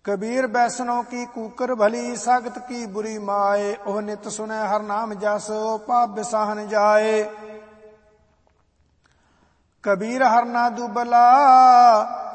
कबीर बैसनो की कूकर भली, सगत की बुरी माए। ओह नित सुनै हर नाम जस, ओ पाप बिसाहन जाए। कबीर हर ना दुबला,